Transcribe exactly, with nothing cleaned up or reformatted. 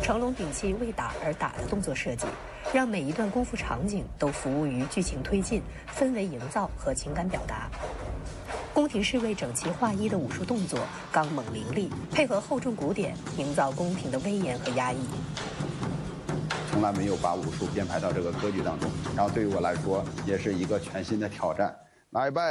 成龙摒弃为打而打的动作设计，让每一段功夫场景都服务于剧情推进、氛围营造和情感表达。宫廷侍卫整齐划一的武术动作刚猛凌厉，配合厚重鼓点，营造宫廷的威严和压抑。 从来没有把武术编排到这个歌剧当中，然后对于我来说也是一个全新的挑战。来拜。